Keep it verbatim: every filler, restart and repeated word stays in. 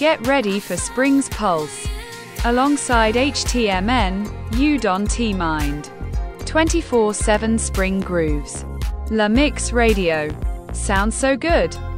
Get ready for spring's pulse. Alongside H T M N, Udon T-Mind. twenty-four seven Spring Grooves. La Mix Radio. Sounds so good.